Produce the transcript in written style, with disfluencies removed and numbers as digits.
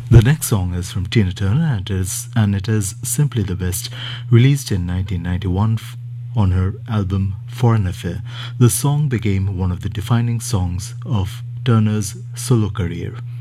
The next song is from Tina Turner and it is Simply the Best, released in 1991 on her album Foreign Affair. The song became one of the defining songs of Turner's solo career.